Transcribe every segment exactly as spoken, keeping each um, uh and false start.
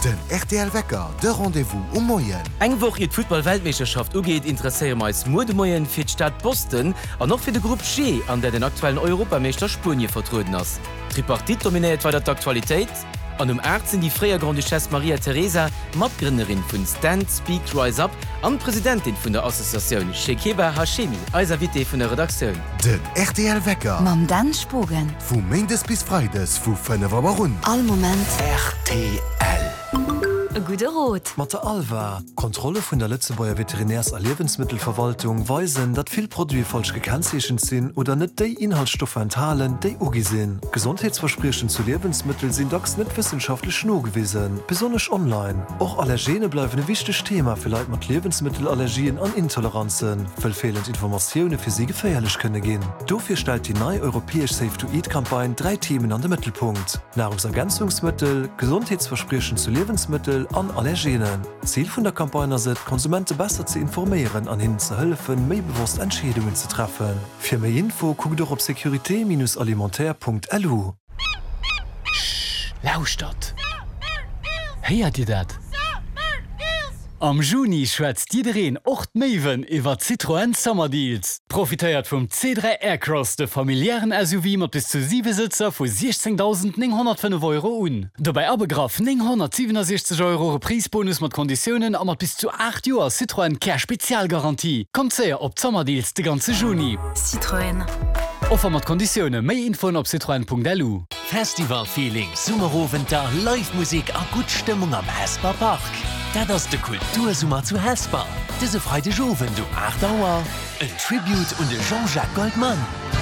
Den R T L-Wecker, de Rendezvous um Moien. Eng woch et Football-Weltmeisterschaft ugeet interesseier meist Modemoien fir d'Stadt Boston an noch fir de Gruppe G, an der den aktuellen Europameister Spurnie vertruden ass. Tripartit dominiert weiter d'Aktualitéit. An um Erd sind die Freier Grande Duchesse Maria Theresa, Matgründerin vun Stand, Speak, Rise Up, an Präsidentin vun der Assoziation Shekeba Hashemi, als Invité vun der Redaktion. Den R T L-Wecker. Mam Dan Spogen. Fu Mendes bis Freides, fu fünf Uhr rund. All Moment. R T L. E gute Rot. Mit der Alva, Kontrolle von der Lützebauer Veterinärs- und Lebensmittelverwaltung weisen, dass viele Produkte falsch gekennzeichnet sind oder nicht die Inhaltsstoffe enthalten, die angesehen. Gesundheitsversprechen zu Lebensmitteln sind doch nicht wissenschaftlich nur gewesen, besonders online. Auch Allergene bleiben ein wichtiges Thema für Leute mit Lebensmittelallergien und Intoleranzen, weil fehlende Informationen für sie gefährlich können gehen. Dafür stellt die neue europäische Safe-to-Eat-Kampagne drei Themen an den Mittelpunkt. Nahrungsergänzungsmittel, Gesundheitsversprechen zu Lebensmitteln an Allergenen. Ziel von der Kampagne ist, Konsumenten besser zu informieren, an ihnen zu helfen, mehr bewusst Entscheidungen zu treffen. Für mehr Info guckt doch auf securité dash alimentaire punkt l u. Lauscht dat. Heiert Dir dat? Am Juni schwätzt Diedereen ocht Maven iwwer Citroën Sommerdeals. Profitéiert vum C drei Aircross de familiären S U V mat bis zu sieben Sitzer vu sechzehntausendneunhundertfünf Euro un. Dobei abegraf neunhundertsiebenundsechzig Euro Prisbonus mat Konditionen a mat bis zu acht Joer Citroën Care Spezialgarantie. Kommt sehr op Sommerdeals de ganze Juni. Citroën. Offer mat Konditionen méi Info op citroen punkt l u. Festivalfeeling, Summerowenter, Live-Musik a gut Stimmung am Hesper Park. Dat ass de Kultursummer zu Hesper. Dise Freitag Jowen du acht Dauer. E Tribute und de Jean-Jacques Goldman.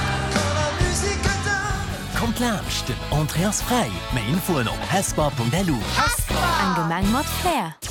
Kommt lärmcht den Andreas frei. Mehr Info auf hesper punkt l u. Ein Gemeng mat Flair.